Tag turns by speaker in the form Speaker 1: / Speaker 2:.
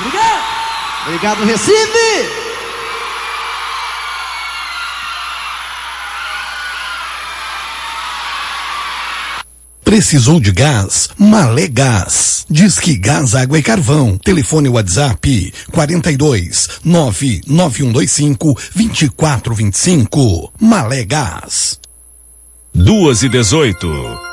Speaker 1: Obrigado. Obrigado, Recife.
Speaker 2: Precisou de gás? Malé Gás. Disque Gás, Água e Carvão. Telefone WhatsApp 42 99125 2425. Malé Gás.
Speaker 3: 2:18.